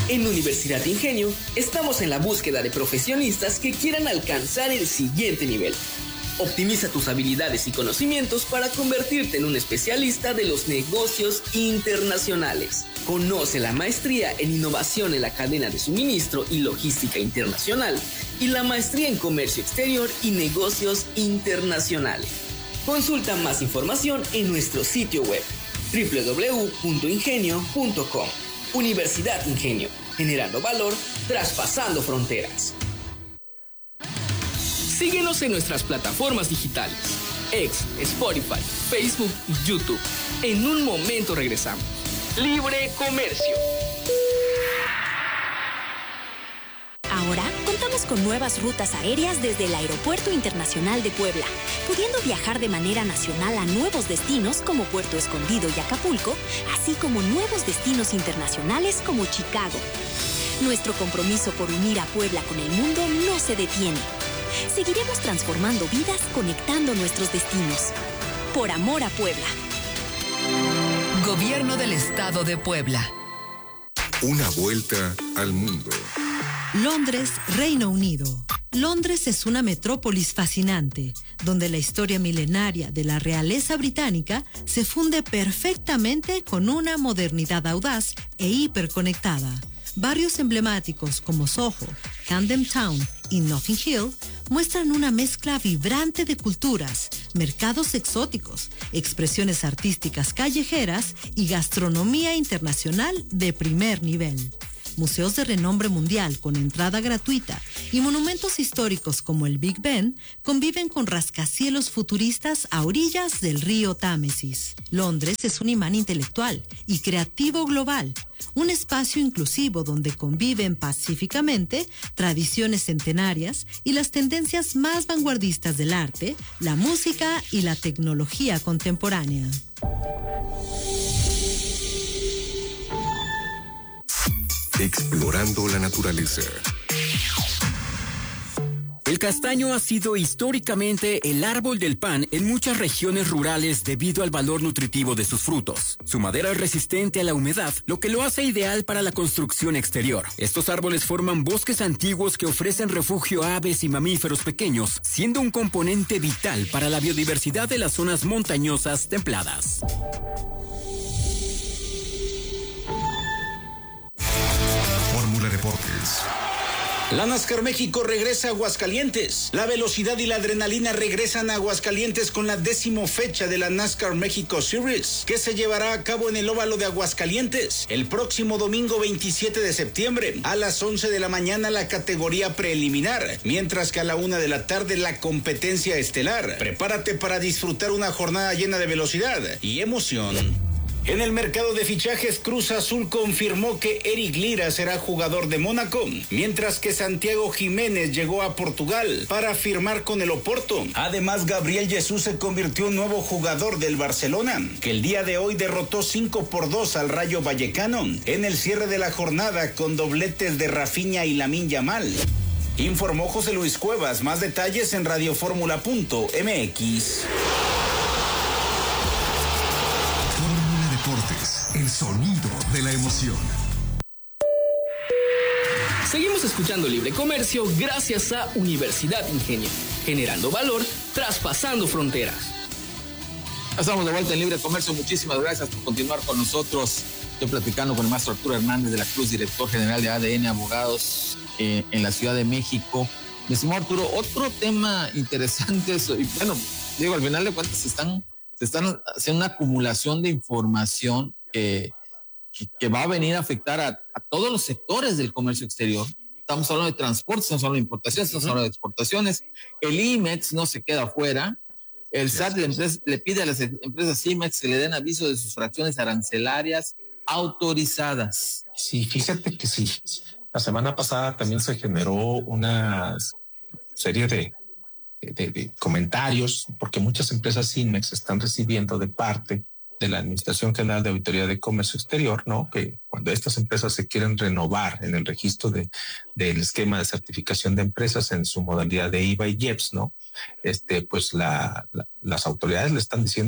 En Universidad Ingenio estamos en la búsqueda de profesionistas que quieran alcanzar el siguiente nivel. Optimiza tus habilidades y conocimientos para convertirte en un especialista de los negocios internacionales. Conoce la maestría en innovación en la cadena de suministro y logística internacional y la maestría en comercio exterior y negocios internacionales. Consulta más información en nuestro sitio web www.ingenio.com. Universidad Ingenio, generando valor, traspasando fronteras. Síguenos en nuestras plataformas digitales, X, Spotify, Facebook y YouTube. En un momento regresamos. Libre Comercio. Ahora contamos con nuevas rutas aéreas desde el Aeropuerto Internacional de Puebla, pudiendo viajar de manera nacional a nuevos destinos como Puerto Escondido y Acapulco, así como nuevos destinos internacionales como Chicago. Nuestro compromiso por unir a Puebla con el mundo no se detiene. Seguiremos transformando vidas, conectando nuestros destinos. Por amor a Puebla. Gobierno del Estado de Puebla. Una vuelta al mundo. Londres, Reino Unido. Londres es una metrópolis fascinante, donde la historia milenaria de la realeza británica se funde perfectamente con una modernidad audaz e hiperconectada. Barrios emblemáticos como Soho, Camden Town y Notting Hill muestran una mezcla vibrante de culturas, mercados exóticos, expresiones artísticas callejeras y gastronomía internacional de primer nivel. Museos de renombre mundial con entrada gratuita y monumentos históricos como el Big Ben conviven con rascacielos futuristas a orillas del río Támesis. Londres es un imán intelectual y creativo global, un espacio inclusivo donde conviven pacíficamente tradiciones centenarias y las tendencias más vanguardistas del arte, la música y la tecnología contemporánea. Explorando la naturaleza. El castaño ha sido históricamente el árbol del pan en muchas regiones rurales debido al valor nutritivo de sus frutos. Su madera es resistente a la humedad, lo que lo hace ideal para la construcción exterior. Estos árboles forman bosques antiguos que ofrecen refugio a aves y mamíferos pequeños, siendo un componente vital para la biodiversidad de las zonas montañosas templadas. Fórmula Deportes. La NASCAR México regresa a Aguascalientes. La velocidad y la adrenalina regresan a Aguascalientes con la 10ª fecha de la NASCAR México Series, que se llevará a cabo en el óvalo de Aguascalientes el próximo domingo 27 de septiembre a las 11 de la mañana la categoría preliminar, mientras que a la 1 de la tarde la competencia estelar. Prepárate para disfrutar una jornada llena de velocidad y emoción. En el mercado de fichajes, Cruz Azul confirmó que Eric Lira será jugador de Mónaco, mientras que Santiago Jiménez llegó a Portugal para firmar con el Oporto. Además, Gabriel Jesús se convirtió en nuevo jugador del Barcelona, que el día de hoy derrotó 5-2 al Rayo Vallecano en el cierre de la jornada con dobletes de Rafinha y Lamine Yamal. Informó José Luis Cuevas. Más detalles en radioformula.mx. Deportes, el sonido de la emoción. Seguimos escuchando Libre Comercio gracias a Universidad Ingenio, generando valor, traspasando fronteras. Estamos de vuelta en Libre Comercio. Muchísimas gracias por continuar con nosotros. Estoy platicando con el maestro Arturo Hernández de la Cruz, director general de ADN Abogados en la Ciudad de México. Mi estimado Arturo, otro tema interesante, y bueno, digo, al final de cuentas se están haciendo una acumulación de información que va a venir a afectar a todos los sectores del comercio exterior. Estamos hablando de transporte, estamos hablando de importaciones, estamos hablando de exportaciones. El IMEX no se queda afuera. El SAT le pide a las empresas IMEX que le den aviso de sus fracciones arancelarias autorizadas. Sí, fíjate que sí. La semana pasada también se generó una serie de comentarios, porque muchas empresas INMEX están recibiendo de parte de la Administración General de Auditoría de Comercio Exterior, ¿no? Que cuando estas empresas se quieren renovar en el registro del esquema de certificación de empresas en su modalidad de IVA y IEPS, ¿no? Pues las autoridades le están diciendo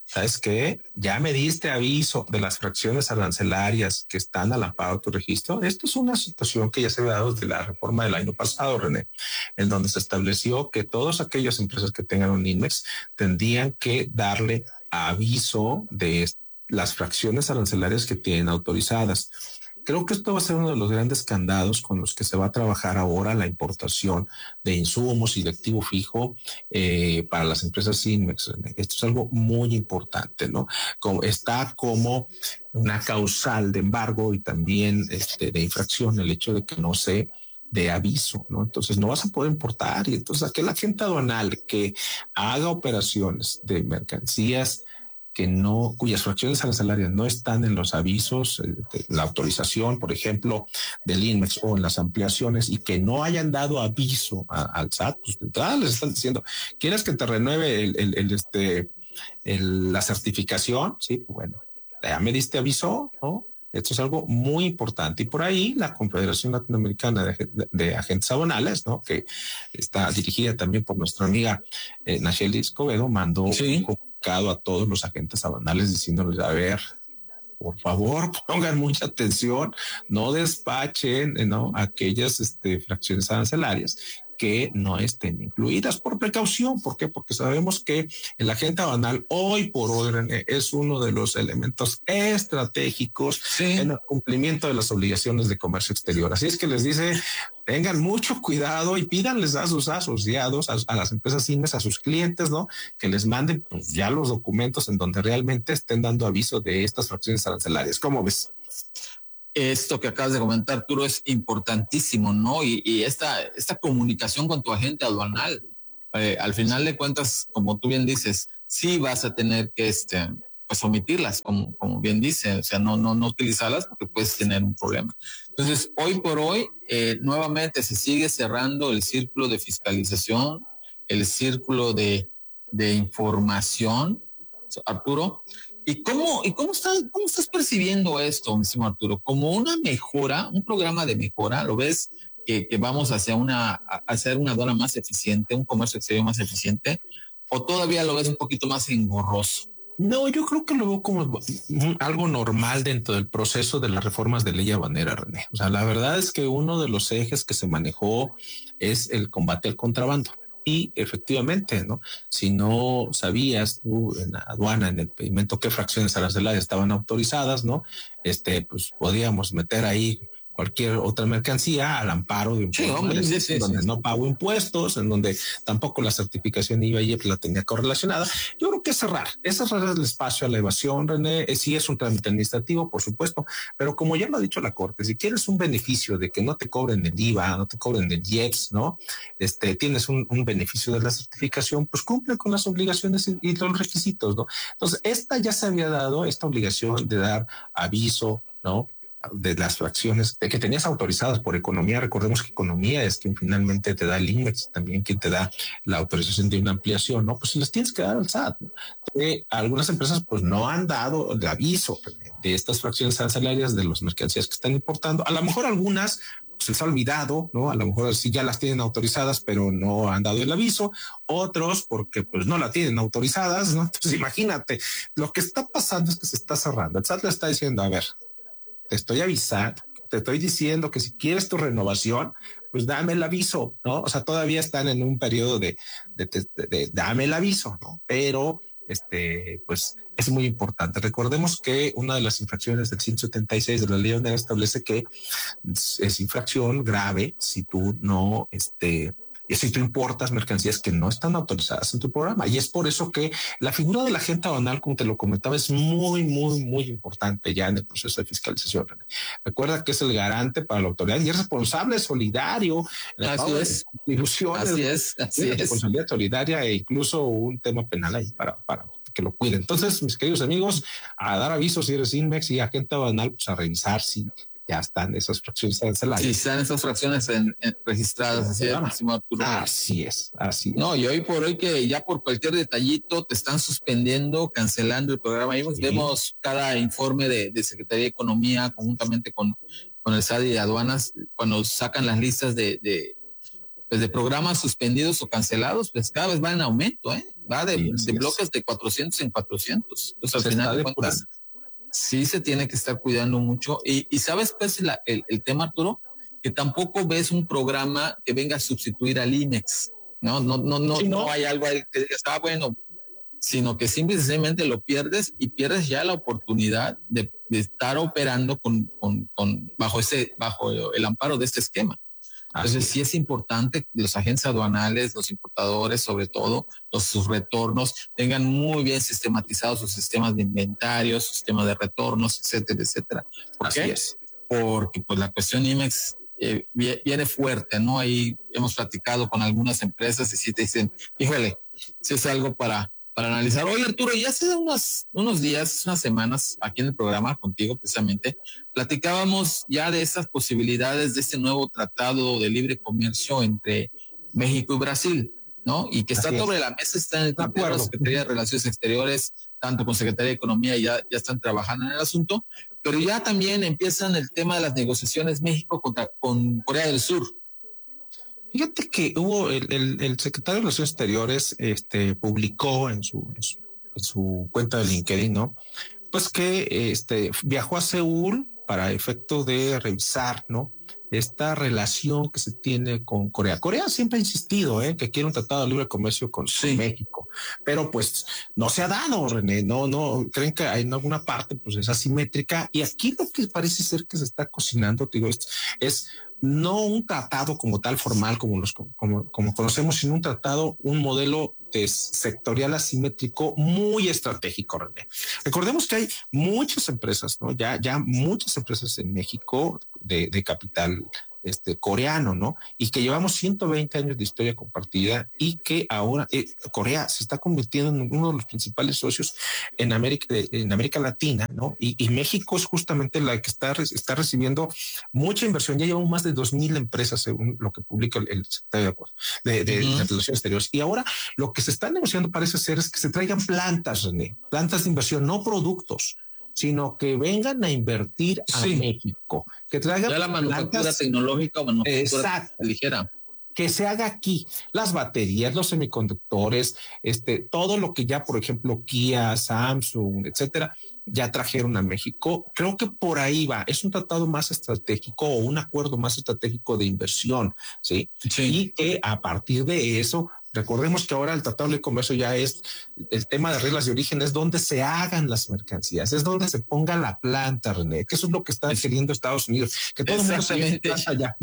¿sabes qué? Ya me diste aviso de las fracciones arancelarias que están al amparo de tu registro. Esto es una situación que ya se había dado desde la reforma del año pasado, René, en donde se estableció que todas aquellas empresas que tengan un INMEX tendrían que darle aviso de las fracciones arancelarias que tienen autorizadas. Creo que esto va a ser uno de los grandes candados con los que se va a trabajar ahora la importación de insumos y de activo fijo para las empresas INMEX. Esto es algo muy importante, ¿no? Está como una causal de embargo y también de infracción el hecho de que no se de aviso, ¿no? Entonces no vas a poder importar, y entonces aquel agente aduanal que haga operaciones de mercancías cuyas fracciones arancelarias no están en los avisos, la autorización, por ejemplo, del INMEX o en las ampliaciones, y que no hayan dado aviso al SAT, pues de entrada les están diciendo, ¿quieres que te renueve la certificación? Sí, bueno, ya me diste aviso, ¿no? Esto es algo muy importante. Y por ahí la Confederación Latinoamericana de Agentes Aduanales, ¿no?, que está dirigida también por nuestra amiga Nacheli Escobedo, mandó un comunicado a todos los agentes aduanales diciéndoles, a ver, por favor, pongan mucha atención, no despachen, ¿no?, aquellas fracciones arancelarias que no estén incluidas por precaución. ¿Por qué? Porque sabemos que el agente aduanal hoy por hoy, René, es uno de los elementos estratégicos en el cumplimiento de las obligaciones de comercio exterior. Así es que les dice, tengan mucho cuidado y pídanles a sus asociados, a las empresas INMEX, a sus clientes, ¿no?, que les manden pues ya los documentos en donde realmente estén dando aviso de estas fracciones arancelarias. ¿Cómo ves? Esto que acabas de comentar, Arturo, es importantísimo, ¿no? Y esta comunicación con tu agente aduanal, al final de cuentas, como tú bien dices, sí vas a tener que pues omitirlas, como bien dice, o sea, no utilizarlas porque puedes tener un problema. Entonces, hoy por hoy, nuevamente se sigue cerrando el círculo de fiscalización, el círculo de información, Arturo. ¿Y cómo estás percibiendo esto, mi estimado Arturo? ¿Como una mejora, un programa de mejora? ¿Lo ves que vamos hacia hacer una aduana más eficiente, un comercio exterior más eficiente? ¿O todavía lo ves un poquito más engorroso? No, yo creo que lo veo como algo normal dentro del proceso de las reformas de ley aduanera, René. O sea, la verdad es que uno de los ejes que se manejó es el combate al contrabando. Y efectivamente, ¿no?, si no sabías tú en la aduana, en el pedimento, qué fracciones arancelarias estaban autorizadas, ¿no?, pues podíamos meter ahí cualquier otra mercancía al amparo de un donde no pago impuestos, en donde tampoco la certificación IVA y la tenía correlacionada. Yo creo que es cerrar el espacio a la evasión, René. Sí es un trámite administrativo, por supuesto, pero como ya lo ha dicho la Corte, si quieres un beneficio de que no te cobren el IVA, no te cobren el IEPS, ¿no?, tienes un beneficio de la certificación, pues cumple con las obligaciones y los requisitos, ¿no? Entonces, ya se había dado esta obligación de dar aviso, ¿no?, de las fracciones que tenías autorizadas por economía. Recordemos que economía es quien finalmente te da el INMEX, también quien te da la autorización de una ampliación, ¿no? Pues les tienes que dar al SAT, ¿no? Algunas empresas pues no han dado el aviso de estas fracciones arancelarias de las mercancías que están importando. A lo mejor algunas se les ha olvidado, ¿no? A lo mejor sí ya las tienen autorizadas, pero no han dado el aviso. Otros porque pues no la tienen autorizadas, ¿no? Entonces imagínate, lo que está pasando es que se está cerrando. El SAT le está diciendo, a ver, te estoy avisando, te estoy diciendo que si quieres tu renovación, pues dame el aviso, ¿no? O sea, todavía están en un periodo de dame el aviso, ¿no? Pero, pues es muy importante. Recordemos que una de las infracciones del 176 de la ley aduanera establece que es infracción grave si tú no, si tú importas mercancías que no están autorizadas en tu programa. Y es por eso que la figura del agente aduanal, como te lo comentaba, es muy, muy, muy importante ya en el proceso de fiscalización. Recuerda que es el garante para la autoridad y es responsable solidario. Así es. Así es. Responsabilidad solidaria e incluso un tema penal ahí para que lo cuiden. Entonces, mis queridos amigos, a dar aviso si eres INMEX y agente aduanal, pues a revisar si ya están esas fracciones arancelarias. Sí, están esas fracciones registradas. Así es. No, y hoy por hoy que ya por cualquier detallito te están suspendiendo, cancelando el programa. Ahí vemos cada informe de Secretaría de Economía conjuntamente con el SAT y de aduanas, cuando sacan las listas de programas suspendidos o cancelados, pues cada vez va en aumento, va de bloques de 400 en 400. Entonces, al final de cuentas, sí se tiene que estar cuidando mucho. Y ¿sabes cuál es el tema, Arturo? Que tampoco ves un programa que venga a sustituir al IMEX. No hay algo ahí que digas, bueno, sino que simplemente lo pierdes y pierdes ya la oportunidad de estar operando bajo el amparo de este esquema. Entonces sí es importante que los agentes aduanales, los importadores, sobre todo, sus retornos, tengan muy bien sistematizados sus sistemas de inventarios, sus sistemas de retornos, etcétera, etcétera. ¿Por qué? Porque pues la cuestión IMEX viene fuerte, ¿no? Ahí hemos platicado con algunas empresas y sí te dicen, híjole, si es algo para analizar. Oye, Arturo, ya hace unos días, unas semanas, aquí en el programa contigo precisamente, platicábamos ya de esas posibilidades de este nuevo tratado de libre comercio entre México y Brasil, ¿no? Y que está sobre la mesa, está en el tintero de la Secretaría de Relaciones Exteriores, tanto con Secretaría de Economía, ya están trabajando en el asunto, pero ya también empiezan el tema de las negociaciones México con Corea del Sur. Fíjate que hubo el secretario de Relaciones Exteriores publicó en su cuenta de LinkedIn, ¿no? Pues que viajó a Seúl para efecto de revisar, ¿no? Esta relación que se tiene con Corea. Corea siempre ha insistido, que quiere un tratado de libre comercio con México, pero pues no se ha dado, René. No creen que en alguna parte pues es asimétrica, y aquí lo que parece ser que se está cocinando, digo, es no un tratado como tal formal como conocemos, sino un tratado, un modelo sectorial asimétrico muy estratégico, René. Recordemos que hay muchas empresas, ¿no? Ya muchas empresas en México de capital coreano, ¿no? Y que llevamos 120 años de historia compartida, y que ahora Corea se está convirtiendo en uno de los principales socios en América Latina, ¿no? Y México es justamente la que está recibiendo mucha inversión. Ya llevamos más de 2,000 empresas, según lo que publica el secretario de Relaciones Exteriores. Y ahora lo que se está negociando parece ser es que se traigan plantas, René, plantas de inversión, no productos, sino que vengan a invertir a México, que traigan ya la manufactura tecnológica o manufactura ligera. Que se haga aquí, las baterías, los semiconductores, todo lo que ya, por ejemplo, Kia, Samsung, etcétera, ya trajeron a México. Creo que por ahí va. Es un tratado más estratégico, o un acuerdo más estratégico de inversión, ¿sí? Y que a partir de eso, recordemos que ahora el Tratado de Comercio ya es el tema de reglas de origen, es donde se hagan las mercancías, es donde se ponga la planta, René, que eso es lo que está queriendo Estados Unidos, que todo el mundo se planta allá.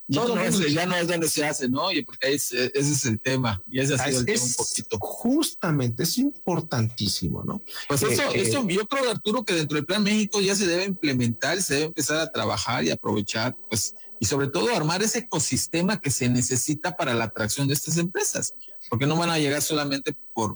Ya no es donde se hace, ¿no? Y porque ese es el tema, y ese ha sido el tema un poquito. Justamente, es importantísimo, ¿no? Pues eso yo creo, Arturo, que dentro del Plan México ya se debe implementar, se debe empezar a trabajar y aprovechar, pues, y sobre todo armar ese ecosistema que se necesita para la atracción de estas empresas, porque no van a llegar solamente por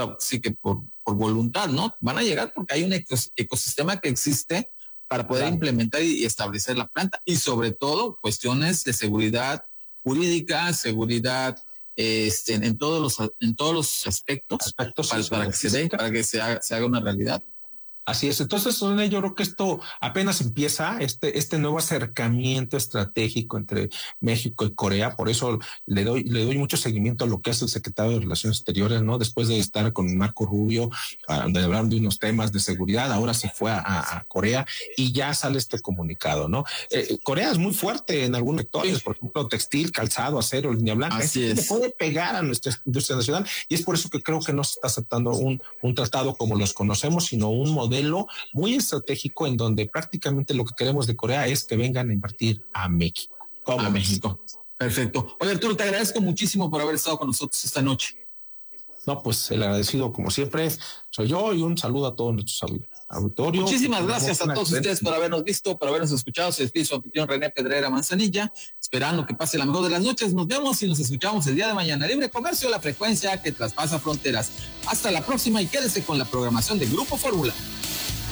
voluntad, ¿no? Van a llegar porque hay un ecosistema que existe para poder implementar y establecer la planta, y sobre todo cuestiones de seguridad jurídica, seguridad en todos los aspectos para que se haga una realidad. Así es. Entonces, yo creo que esto apenas empieza, este nuevo acercamiento estratégico entre México y Corea. Por eso le doy mucho seguimiento a lo que hace el secretario de Relaciones Exteriores, ¿no? Después de estar con Marco Rubio, donde hablaron de unos temas de seguridad, ahora se fue a Corea y ya sale este comunicado, ¿no? Corea es muy fuerte en algunos sectores, por ejemplo, textil, calzado, acero, línea blanca. Así es. Le puede pegar a nuestra industria nacional, y es por eso que creo que no se está aceptando un tratado como los conocemos, sino un modelo muy estratégico en donde prácticamente lo que queremos de Corea es que vengan a invertir a México. A México. Perfecto. Oye, Arturo, te agradezco muchísimo por haber estado con nosotros esta noche. No, pues el agradecido, como siempre, soy yo, y un saludo a todos nuestros auditorios. Muchísimas gracias a todos ustedes por habernos visto, por habernos escuchado. Se despide su anfitrión René Pedrera Manzanilla, esperando que pase la mejor de las noches. Nos vemos y nos escuchamos el día de mañana. Libre Comercio, la frecuencia que traspasa fronteras. Hasta la próxima, y quédese con la programación de Grupo Fórmula.